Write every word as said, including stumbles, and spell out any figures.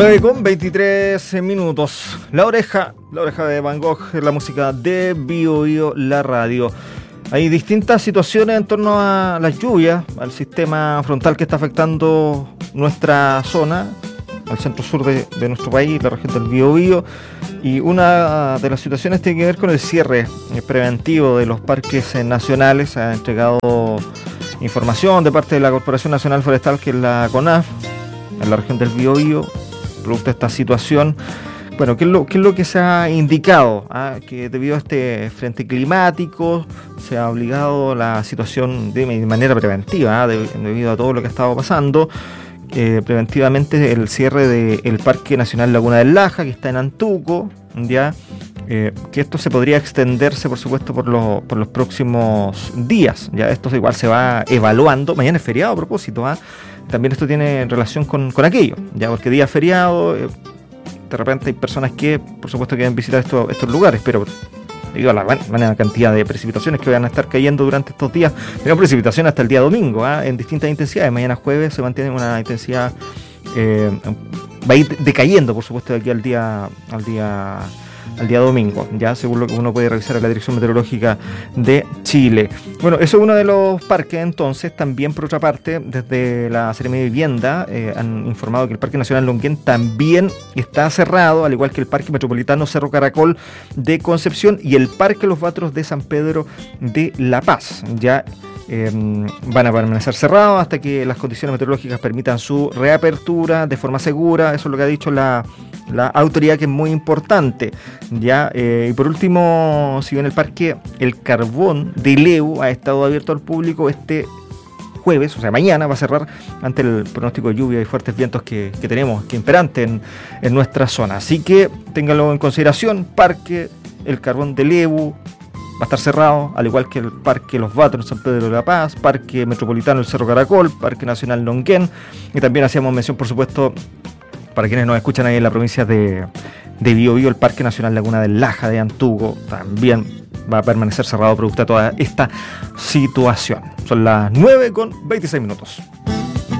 nueve con veintitrés minutos. La oreja, la oreja de Van Gogh, la música de Bio Bio, la radio. Hay distintas situaciones en torno a las lluvias, al sistema frontal que está afectando nuestra zona, al centro sur de, de nuestro país, la región del Bio Bio. Y una de las situaciones tiene que ver con el cierre preventivo de los parques nacionales. Se ha entregado información de parte de la Corporación Nacional Forestal, que es la CONAF, en la región del Bio Bio, producto de esta situación. Bueno, ¿qué es lo, qué es lo que se ha indicado? ¿Ah? Que debido a este frente climático se ha obligado la situación de, de manera preventiva, ¿ah? de, debido a todo lo que ha estado pasando, eh, preventivamente el cierre del Parque Nacional Laguna del Laja, que está en Antuco, ya, eh, que esto se podría extenderse, por supuesto, por, lo, por los próximos días. Ya esto igual se va evaluando. Mañana es feriado a propósito, ¿ah? También esto tiene relación con, con aquello, ya, porque día feriado, eh, de repente hay personas que, por supuesto, quieren visitar estos, estos lugares, pero debido a la gran cantidad de precipitaciones que van a estar cayendo durante estos días, tenemos precipitación hasta el día domingo, ¿eh? en distintas intensidades. Mañana jueves se mantiene una intensidad, eh, va a ir decayendo, por supuesto, de aquí al día al día al día domingo, ya según lo que uno puede revisar en la Dirección Meteorológica de Chile. Bueno, eso es uno de los parques. Entonces, también por otra parte, desde la Seremía de Vivienda eh, han informado que el Parque Nacional Longuén también está cerrado, al igual que el Parque Metropolitano Cerro Caracol de Concepción y el Parque Los Batros de San Pedro de La Paz. Ya Eh, van a permanecer cerrados hasta que las condiciones meteorológicas permitan su reapertura de forma segura. Eso es lo que ha dicho la, la autoridad, que es muy importante. Ya eh, y por último, si bien el parque El Carbón de Leu ha estado abierto al público este jueves, o sea mañana, va a cerrar ante el pronóstico de lluvia y fuertes vientos que, que tenemos, que imperante en, en nuestra zona. Así que ténganlo en consideración. Parque El Carbón de Leu va a estar cerrado, al igual que el Parque Los Batros en San Pedro de la Paz, Parque Metropolitano el Cerro Caracol, Parque Nacional Longuén, y también hacíamos mención, por supuesto, para quienes nos escuchan ahí en la provincia de, de Bio Bio, el Parque Nacional Laguna del Laja de Antuco también va a permanecer cerrado producto de toda esta situación. Son las nueve con veintiséis minutos.